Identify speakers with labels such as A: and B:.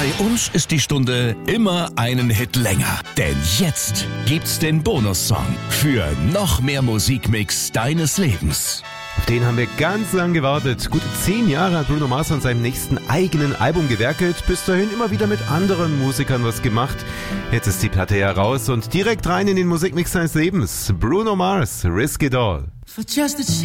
A: Bei uns ist die Stunde immer einen Hit länger. Denn jetzt gibt's den Bonussong für noch mehr Musikmix deines Lebens.
B: Auf den haben wir ganz lang gewartet. Gute 10 Jahre hat Bruno Mars an seinem nächsten eigenen Album gewerkelt. Bis dahin immer wieder mit anderen Musikern was gemacht. Jetzt ist die Platte ja raus und direkt rein in den Musikmix seines Lebens. Bruno Mars, Risk It All.